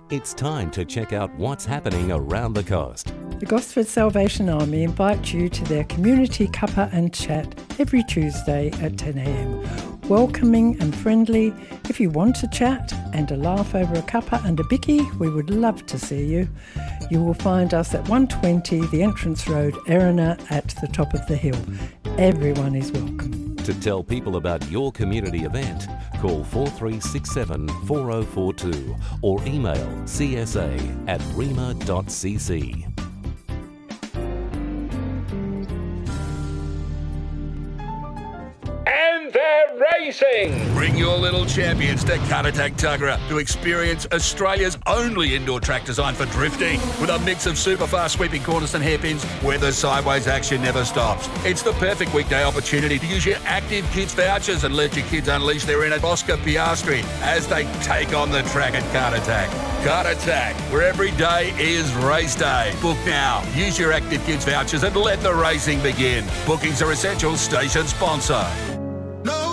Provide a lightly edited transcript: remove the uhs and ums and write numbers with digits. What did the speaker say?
It's time to check out what's happening around the coast. The Gosford Salvation Army invite you to their community cuppa and chat every Tuesday at 10 a.m. Welcoming and friendly. If you want to chat and a laugh over a cuppa and a bicky, we would love to see you. You will find us at 120 the Entrance Road, Erina, at the top of the hill. Everyone is welcome. To tell people about your community event, call 4367 4042 or email csa@rema.cc. And they're racing! Bring your little champions to Caratak Tuggerah to experience Australia's only indoor track designed for drifting, with a mix of super fast sweeping corners and hairpins where the sideways action never stops. It's the perfect weekday opportunity to use your Active Kids vouchers and let your kids unleash their inner Oscar Piastri as they take on the track at Caratak. Caratak, where every day is race day. Book now. Use your Active Kids vouchers and let the racing begin. Bookings are essential. Station sponsor.